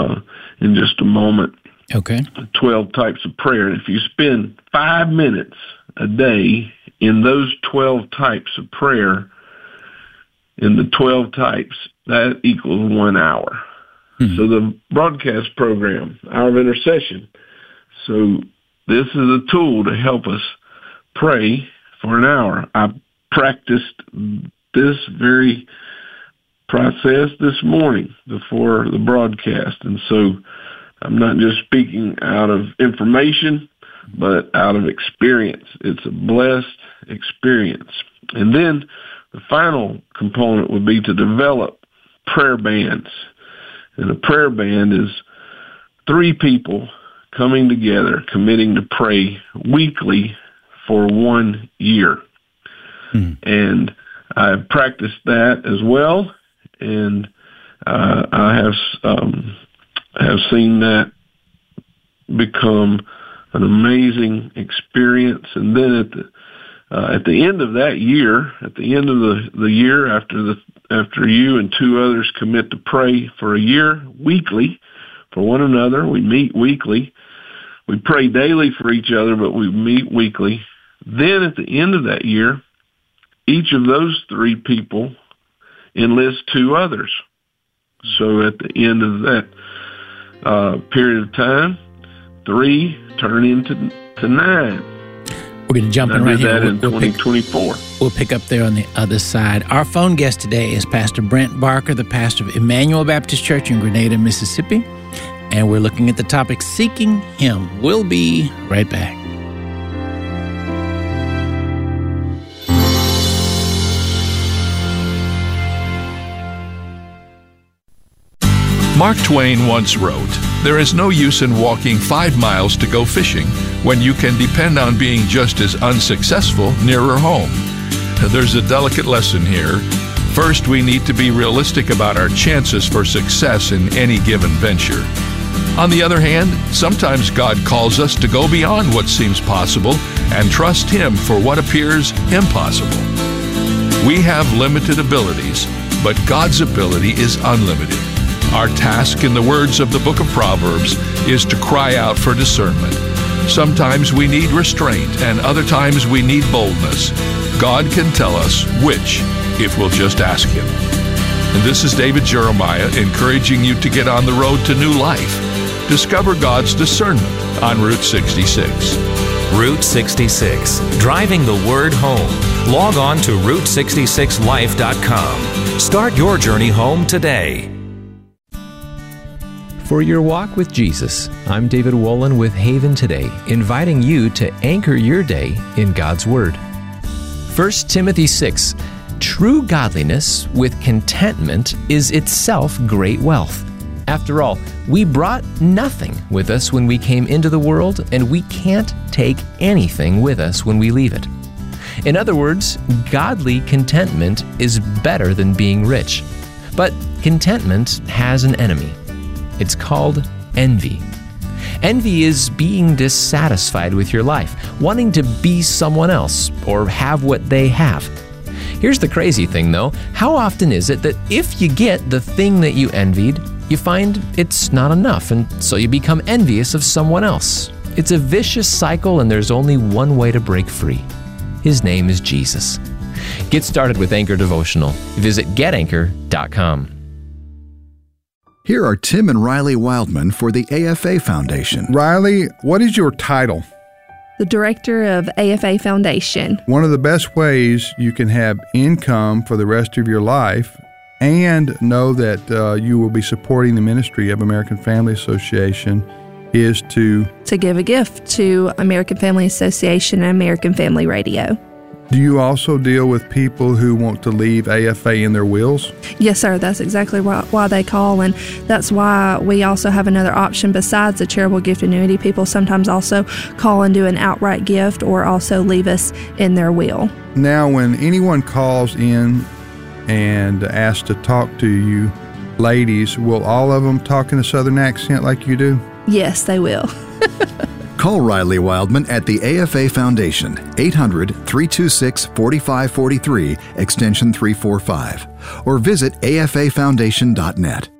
in just a moment. Okay. 12 types of prayer. And if you spend 5 minutes a day in those 12 types of prayer, in the 12 types, that equals 1 hour. So the broadcast program, Hour of Intercession. So this is a tool to help us pray for an hour. I practiced this very process this morning before the broadcast. And so I'm not just speaking out of information, but out of experience. It's a blessed experience. And then the final component would be to develop prayer bands. And a prayer band is 3 people coming together, committing to pray weekly for 1 year. And I've practiced that as well, and I have seen that become an amazing experience. And then at the end of that year, at the end of the year, after you and 2 others commit to pray for a year weekly for one another, we meet weekly. We pray daily for each other, but we meet weekly. Then at the end of that year, each of those 3 people enlist 2 others. So at the end of that period of time, 3 turn into 9. We're going to jump in right here. In 2024. We'll pick up there on the other side. Our phone guest today is Pastor Brent Barker, the pastor of Emmanuel Baptist Church in Grenada, Mississippi. And we're looking at the topic, Seeking Him. We'll be right back. Mark Twain once wrote, "There is no use in walking 5 miles to go fishing when you can depend on being just as unsuccessful nearer home." There's a delicate lesson here. First, we need to be realistic about our chances for success in any given venture. On the other hand, sometimes God calls us to go beyond what seems possible and trust Him for what appears impossible. We have limited abilities, but God's ability is unlimited. Our task, in the words of the book of Proverbs, is to cry out for discernment. Sometimes we need restraint, and other times we need boldness. God can tell us which, if we'll just ask Him. And this is David Jeremiah encouraging you to get on the road to new life. Discover God's discernment on Route 66. Route 66, driving the word home. Log on to Route66Life.com. Start your journey home today. For your walk with Jesus, I'm David Wolin with Haven Today, inviting you to anchor your day in God's Word. 1 Timothy 6, true godliness with contentment is itself great wealth. After all, we brought nothing with us when we came into the world, and we can't take anything with us when we leave it. In other words, godly contentment is better than being rich. But contentment has an enemy. It's called envy. Envy is being dissatisfied with your life, wanting to be someone else or have what they have. Here's the crazy thing, though. How often is it that if you get the thing that you envied, you find it's not enough, and so you become envious of someone else? It's a vicious cycle, and there's only one way to break free. His name is Jesus. Get started with Anchor Devotional. Visit GetAnchor.com. Here are Tim and Riley Wildman for the AFA Foundation. Riley, what is your title? The Director of AFA Foundation. One of the best ways you can have income for the rest of your life and know that you will be supporting the ministry of American Family Association is to give a gift to American Family Association and American Family Radio. Do you also deal with people who want to leave AFA in their wills? Yes, sir. That's exactly why they call, and that's why we also have another option besides the charitable gift annuity. People sometimes also call and do an outright gift or also leave us in their will. Now, when anyone calls in and asks to talk to you, ladies, will all of them talk in a Southern accent like you do? Yes, they will. Call Riley Wildman at the AFA Foundation, 800-326-4543, extension 345, or visit afafoundation.net.